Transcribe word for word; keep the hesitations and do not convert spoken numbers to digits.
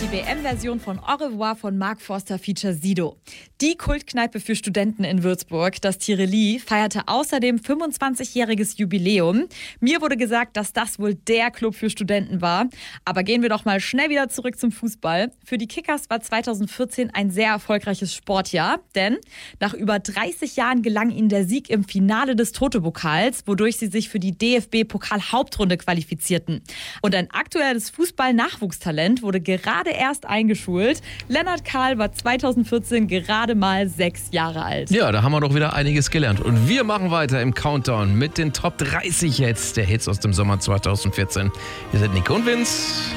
B M-Version von Au revoir von Mark Forster Feature Sido. Die Kultkneipe für Studenten in Würzburg, das Tireli, feierte außerdem fünfundzwanzigjähriges Jubiläum. Mir wurde gesagt, dass das wohl der Club für Studenten war. Aber gehen wir doch mal schnell wieder zurück zum Fußball. Für die Kickers war zweitausendvierzehn ein sehr erfolgreiches Sportjahr, denn nach über dreißig Jahren gelang ihnen der Sieg im Finale des Toto-Pokals, wodurch sie sich für die D F B-Pokal-Hauptrunde qualifizierten. Und ein aktuelles Fußball-Nachwuchstalent wurde gerade erst eingeschult. Lennart Kahl war zweitausendvierzehn gerade mal sechs Jahre alt. Ja, da haben wir doch wieder einiges gelernt. Und wir machen weiter im Countdown mit den Top dreißig jetzt der Hits aus dem Sommer zweitausendvierzehn. Wir sind Nico und Vince.